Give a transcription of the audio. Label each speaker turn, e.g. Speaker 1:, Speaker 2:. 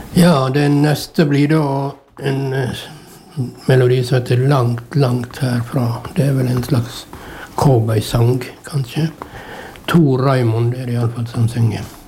Speaker 1: Ja, den neste blir da en melodi som heter Langt, langt herfra. Det er vel en slags cowboysang, kanskje. Tor Raymond er det iallfall som synger.